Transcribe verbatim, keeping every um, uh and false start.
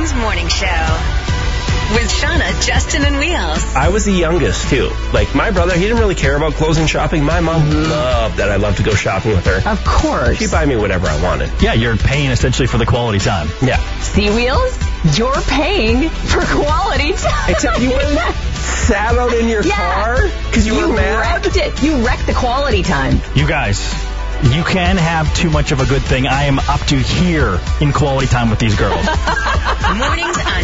Mornings Morning Show. With Shauna, Justin, and Wheels. I was the youngest, too. Like, my brother, he didn't really care about clothes and shopping. My mom mm-hmm. loved that I loved to go shopping with her. Of course. She'd buy me whatever I wanted. Yeah, you're paying essentially for the quality time. Yeah. See, Wheels? You're paying for quality time. Except you wouldn't sat out in your yeah. car because you, you were mad? Wrecked it. You wrecked the quality time. You guys, you can have too much of a good thing. I am up to here in quality time with these girls. Mornings on